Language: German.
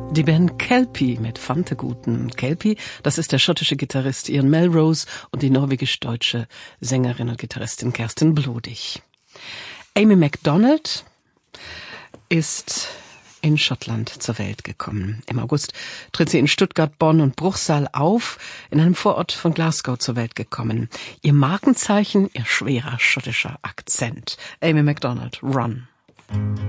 Die Band Kelpie mit Fanteguten. Kelpie, das ist der schottische Gitarrist Ian Melrose und die norwegisch-deutsche Sängerin und Gitarristin Kerstin Blodig. Amy Macdonald ist in Schottland zur Welt gekommen. Im August tritt sie in Stuttgart, Bonn und Bruchsal auf, in einem Vorort von Glasgow zur Welt gekommen. Ihr Markenzeichen, ihr schwerer schottischer Akzent. Amy Macdonald, Run.